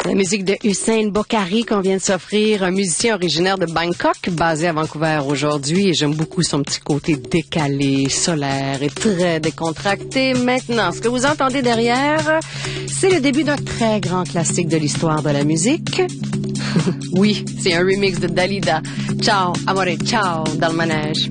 La musique de Hussein Bokkari qu'on vient de s'offrir, un musicien originaire de Bangkok, basé à Vancouver aujourd'hui, et j'aime beaucoup son petit côté décalé, solaire et très décontracté. Maintenant, ce que vous entendez derrière, c'est le début d'un très grand classique de l'histoire de la musique. Oui, c'est un remix de Dalida. Ciao, amore, ciao, dans le manège.